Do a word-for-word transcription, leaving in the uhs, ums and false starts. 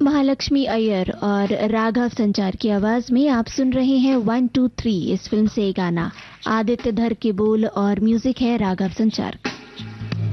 महालक्ष्मी अय्यर और राघव संचार की आवाज में आप सुन रहे हैं वन टू थ्री इस फिल्म से गाना। आदित्य धर के बोल और म्यूजिक है राघव संचार का।